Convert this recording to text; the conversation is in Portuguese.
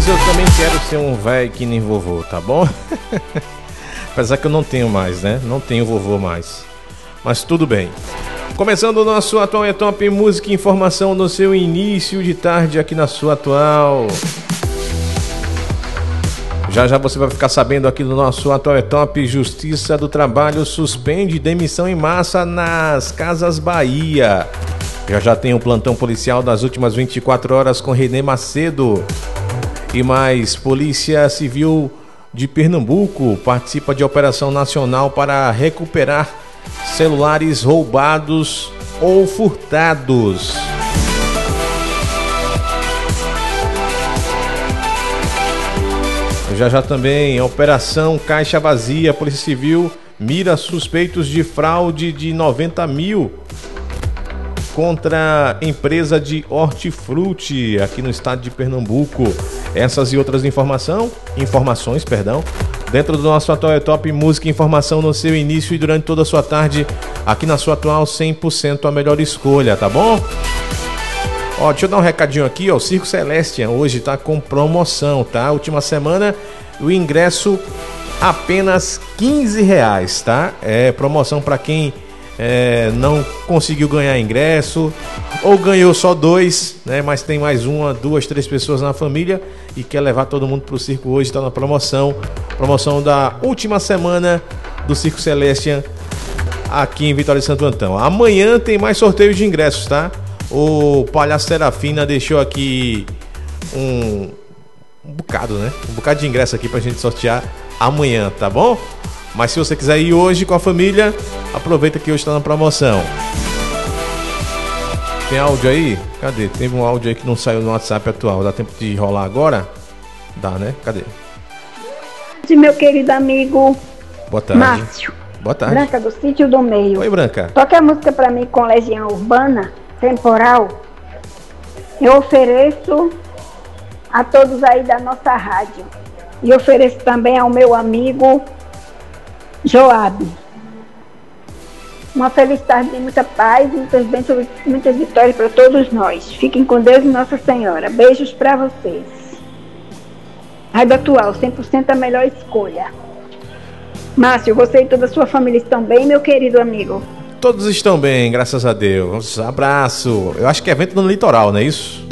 Eu também quero ser um velho que nem vovô, tá bom? Apesar que eu não tenho mais, né? Não tenho vovô mais. Mas tudo bem. Começando o nosso Atual é Top, música e informação no seu início de tarde aqui na sua Atual. Já já você vai ficar sabendo aqui no nosso Atual é Top. Justiça do Trabalho suspende demissão em massa nas Casas Bahia. Já já tem um plantão policial das últimas 24 horas com Renê Macedo. E mais, Polícia Civil de Pernambuco participa de operação nacional para recuperar celulares roubados ou furtados. Já já também, Operação Caixa Vazia, Polícia Civil mira suspeitos de fraude de 90 mil contra a empresa de hortifruti aqui no estado de Pernambuco. Essas e outras informações, dentro do nosso Atual é Top, música e informação no seu início e durante toda a sua tarde, aqui na sua Atual 100% a melhor escolha, tá bom? Ó, deixa eu dar um recadinho aqui, ó, o Circo Celestian hoje tá com promoção, tá? Última semana, o ingresso apenas R$15, tá? É promoção para quem não conseguiu ganhar ingresso ou ganhou só 2, né? Mas tem mais 1, 2, 3 pessoas na família e quer levar todo mundo pro circo hoje, está na promoção da última semana do Circo Celestian aqui em Vitória de Santo Antão. Amanhã tem mais sorteio de ingressos, tá? O Palhaço Serafina deixou aqui um bocado, né? Um bocado de ingresso aqui pra gente sortear amanhã, tá bom? Mas se você quiser ir hoje com a família, aproveita que hoje está na promoção. Tem áudio aí? Cadê? Teve um áudio aí que não saiu no WhatsApp atual. Dá tempo de rolar agora? Dá, né? Cadê? Meu querido amigo Boa tarde. Márcio. Boa tarde. Branca do Sítio do Meio. Oi, Branca. Toque a música pra mim com Legião Urbana, Temporal. Eu ofereço a todos aí da nossa rádio. E ofereço também ao meu amigo Joab. Uma feliz tarde, muita paz, muitas bênçãos, muitas vitórias para todos nós. Fiquem com Deus e Nossa Senhora. Beijos para vocês. Rádio Atual, 100% a melhor escolha. Márcio, você e toda a sua família estão bem, meu querido amigo? Todos estão bem, graças a Deus. Abraço. Eu acho que é evento no litoral, não é isso?